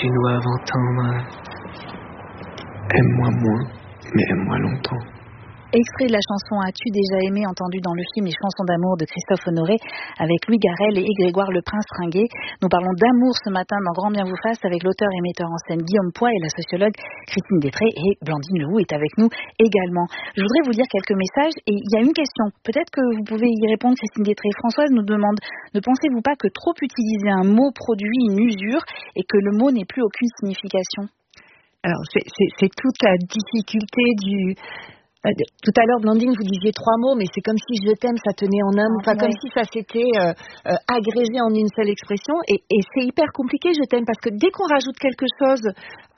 tu doives entendre. Aime-moi moins, mais aime-moi longtemps. Extrait de la chanson As-tu déjà aimé, entendu dans le film Les chansons d'amour de Christophe Honoré avec Louis Garrel et Grégoire Le Prince Ringuet. Nous parlons d'amour ce matin dans Grand Bien vous fasse avec l'auteur et metteur en scène Guillaume Poix et la sociologue Christine Détré, et Blandine Lehoux est avec nous également. Je voudrais vous lire quelques messages et il y a une question. Peut-être que vous pouvez y répondre, Christine Détré. Françoise nous demande: ne pensez-vous pas que trop utiliser un mot produit une usure et que le mot n'ait plus aucune signification? Alors c'est toute la difficulté du... Tout à l'heure, Blandine, vous disiez 3 mots, mais c'est comme si je t'aime, ça tenait en un mot. Enfin, comme si ça s'était agrégé en une seule expression. Et c'est hyper compliqué, je t'aime, parce que dès qu'on rajoute quelque chose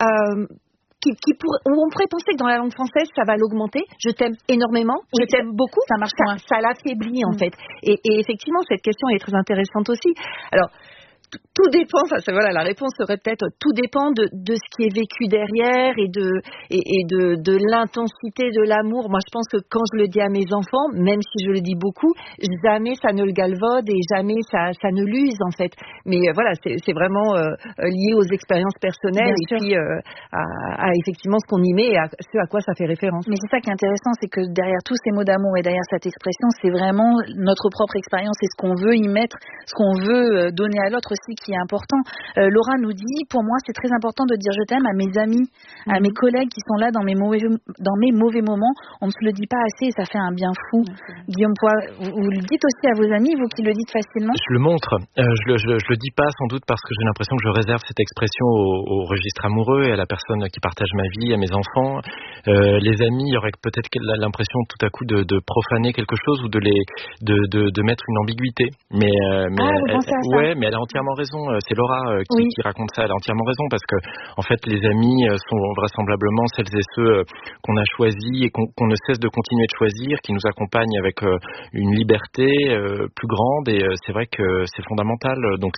on pourrait penser que dans la langue française, ça va l'augmenter. Je t'aime énormément, je t'aime beaucoup. Ça marche moins. Ça l'affaiblit, en fait. Et effectivement, cette question est très intéressante aussi. Alors, tout dépend, voilà, la réponse serait peut-être tout dépend de ce qui est vécu derrière et de l'intensité de l'amour. Moi, je pense que quand je le dis à mes enfants, même si je le dis beaucoup, jamais ça ne le galvaude et jamais ça ne l'use, en fait. Mais voilà, c'est vraiment lié aux expériences personnelles. Bien sûr. Puis à effectivement ce qu'on y met et à ce à quoi ça fait référence. Mais c'est ça qui est intéressant, c'est que derrière tous ces mots d'amour et derrière cette expression, c'est vraiment notre propre expérience et ce qu'on veut y mettre, ce qu'on veut donner à l'autre aussi qui est important. Laura nous dit: pour moi c'est très important de dire je t'aime à mes amis, à mes collègues qui sont là dans mes mauvais moments. On ne se le dit pas assez et ça fait un bien fou. Guillaume Poix, vous le dites aussi à vos amis, vous qui le dites facilement? Je le montre, je le dis pas sans doute parce que j'ai l'impression que je réserve cette expression au registre amoureux et à la personne qui partage ma vie, à mes enfants. Les amis, il y aurait peut-être l'impression tout à coup de profaner quelque chose ou de mettre une ambiguïté. Mais elle a entièrement raison. C'est Laura qui raconte ça. Elle a entièrement raison parce que en fait les amis sont vraisemblablement celles et ceux qu'on a choisis et qu'on ne cesse de continuer de choisir, qui nous accompagnent avec une liberté plus grande, et c'est vrai que c'est fondamental. Donc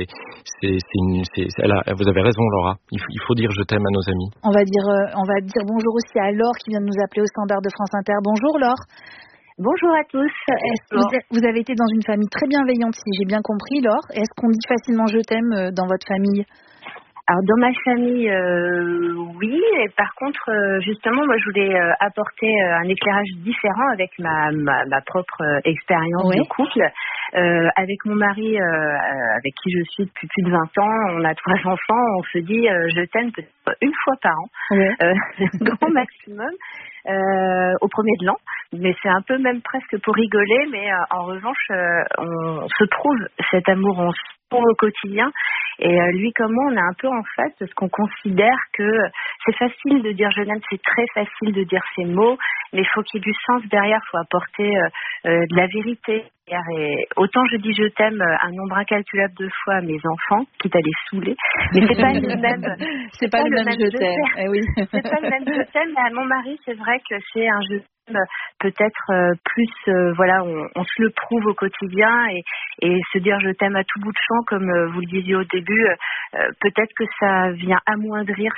vous avez raison, Laura. Il faut dire je t'aime à nos amis. On va dire bonjour aussi à Laure qui vient de nous appeler au standard de France Inter. Bonjour Laure. Bonjour à tous. Vous avez été dans une famille très bienveillante, si j'ai bien compris, Laure. Est-ce qu'on dit facilement je t'aime dans votre famille? Alors dans ma famille, oui. Et par contre, justement, moi je voulais apporter un éclairage différent avec ma propre expérience de couple. Avec mon mari, avec qui je suis depuis plus de 20 ans, on a 3 enfants. On se dit je t'aime peut-être une fois par an, grand maximum. Au premier de l'an, mais c'est un peu même presque pour rigoler, mais en revanche on se trouve cet amour, on se trouve au quotidien, et lui comme moi on est un peu en face parce qu'on considère que c'est facile de dire je l'aime, c'est très facile de dire ces mots, mais il faut qu'il y ait du sens derrière, il faut apporter de la vérité. Et autant je dis je t'aime un nombre incalculable de fois à mes enfants, quitte à les saouler, mais c'est pas le même. C'est pas le même je t'aime. Eh oui. C'est pas le même je t'aime. Mais à mon mari, c'est vrai que c'est un je t'aime peut-être plus. Voilà, on se le prouve au quotidien, et se dire je t'aime à tout bout de champ, comme vous le disiez au début, peut-être que ça vient amoindrir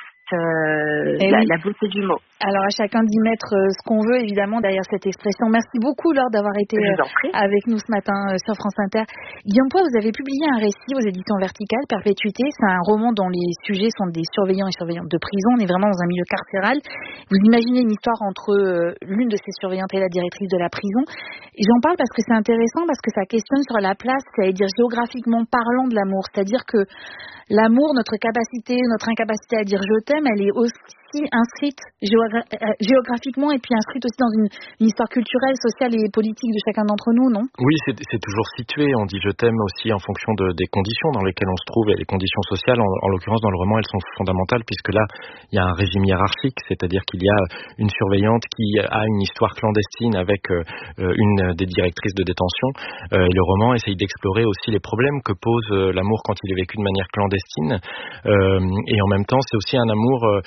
la beauté du mot. Alors à chacun d'y mettre ce qu'on veut, évidemment, derrière cette expression. Merci beaucoup Laure d'avoir été avec nous ce matin sur France Inter. Guillaume Poix, vous avez publié un récit aux éditions Verticales, Perpétuité. C'est un roman dont les sujets sont des surveillants et surveillantes de prison. On est vraiment dans un milieu carcéral. Vous imaginez une histoire entre l'une de ces surveillantes et la directrice de la prison. Et j'en parle parce que c'est intéressant, parce que ça questionne sur la place, c'est-à-dire géographiquement parlant, de l'amour. C'est-à-dire que l'amour, notre incapacité à dire je t'aime, elle est aussi inscrite géographiquement et puis inscrite aussi dans une histoire culturelle, sociale et politique de chacun d'entre nous, non? Oui, c'est toujours situé. On dit je t'aime aussi en fonction des conditions dans lesquelles on se trouve, et les conditions sociales, en l'occurrence dans le roman, elles sont fondamentales puisque là, il y a un régime hiérarchique, c'est-à-dire qu'il y a une surveillante qui a une histoire clandestine avec une des directrices de détention. Et le roman essaye d'explorer aussi les problèmes que pose l'amour quand il est vécu de manière clandestine. Et en même temps, c'est aussi un amour...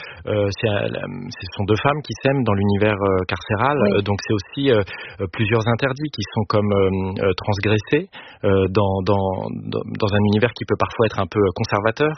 ce sont 2 femmes qui s'aiment dans l'univers carcéral, donc c'est aussi plusieurs interdits qui sont comme transgressés dans un univers qui peut parfois être un peu conservateur,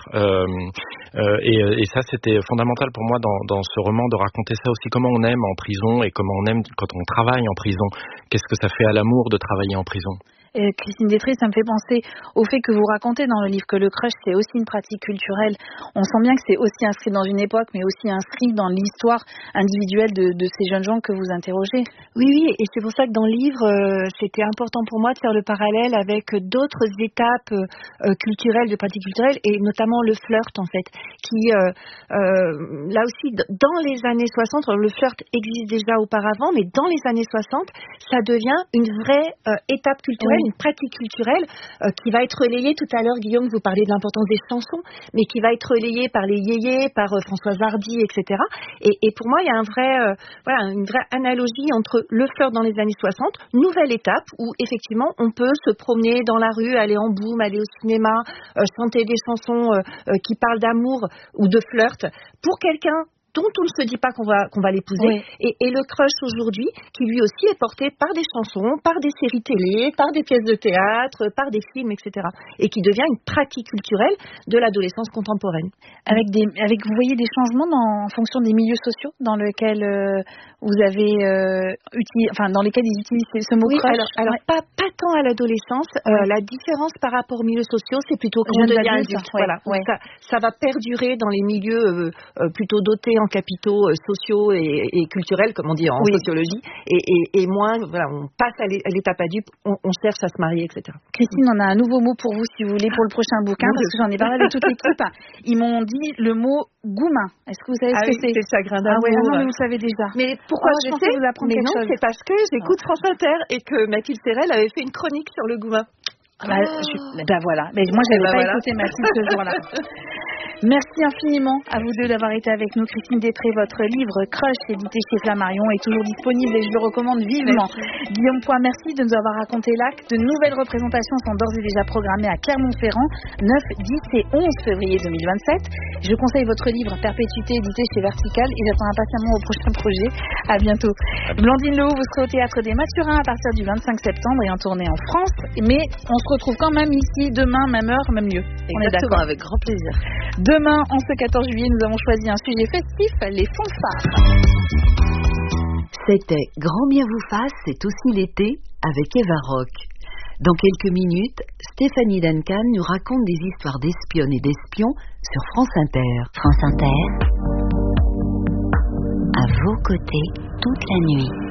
et ça c'était fondamental pour moi dans ce roman, de raconter ça aussi, comment on aime en prison et comment on aime quand on travaille en prison. Qu'est-ce que ça fait à l'amour de travailler en prison? Christine Détré, ça me fait penser au fait que vous racontez dans le livre que le crush, c'est aussi une pratique culturelle. On sent bien que c'est aussi inscrit dans une époque, mais aussi inscrit dans l'histoire individuelle de ces jeunes gens que vous interrogez. Oui, et c'est pour ça que dans le livre, c'était important pour moi de faire le parallèle avec d'autres étapes culturelles, de pratiques culturelles, et notamment le flirt, en fait, qui, là aussi, dans les années 60, le flirt existe déjà auparavant, mais dans les années 60, ça devient une vraie étape culturelle, une pratique culturelle qui va être relayée. Tout à l'heure, Guillaume, vous parlez de l'importance des chansons, mais qui va être relayée par les yéyés, par Françoise Hardy, etc. Et pour moi, il y a une vraie analogie entre le flirt dans les années 60, nouvelle étape où effectivement on peut se promener dans la rue, aller en boum, aller au cinéma, chanter des chansons qui parlent d'amour ou de flirt pour quelqu'un dont on ne se dit pas qu'on va l'épouser. Et le crush aujourd'hui, qui lui aussi est porté par des chansons, par des séries télé, par des pièces de théâtre, par des films, etc. Et qui devient une pratique culturelle de l'adolescence contemporaine. Avec vous voyez des changements en fonction des milieux sociaux dans lesquels vous avez dans lesquels ils utilisent ce mot crush. Alors pas tant à l'adolescence. La différence par rapport aux milieux sociaux, c'est plutôt quand on devient adulte. Voilà. Ça va perdurer dans les milieux plutôt dotés en capitaux sociaux et culturels, comme on dit en sociologie, et moins, on passe à l'étape adulte, on cherche à se marier, etc. Christine, on a un nouveau mot pour vous, si vous voulez, pour le prochain bouquin, parce que j'en ai parlé avec toute l'équipe. Ils m'ont dit le mot goumin. Est-ce que vous savez ce que c'est? C'est chagrin d'amour. Non, mais vous savez déjà. Mais pourquoi je sais vous apprendre quelque chose? C'est parce que j'écoute France Inter et que Mathilde Serrel avait fait une chronique sur le goumin. Voilà. Mais moi, j'avais pas écouté Mathilde ce jour-là. Merci infiniment à vous deux d'avoir été avec nous. Christine Détré, votre livre Crush, édité chez Flammarion, est toujours disponible et je le recommande vivement. Merci. Guillaume Poix, merci de nous avoir raconté l'acte. De nouvelles représentations sont d'ores et déjà programmées à Clermont-Ferrand, 9, 10 et 11 février 2027. Je conseille votre livre Perpétuité, édité chez Vertical, et j'attends impatiemment vos prochains projets. À bientôt. Blandine Lehoux, vous serez au Théâtre des Mathurins à partir du 25 septembre et en tournée en France. Mais on se retrouve quand même ici demain, même heure, même lieu. On est d'accord, avec grand plaisir. Demain, en ce 14 juillet, nous avons choisi un sujet festif, les fanfares. C'était Grand bien vous fasse, c'est aussi l'été, avec Eva Rock. Dans quelques minutes, Stéphanie Duncan nous raconte des histoires d'espionnes et d'espions sur France Inter. France Inter, à vos côtés toute la nuit.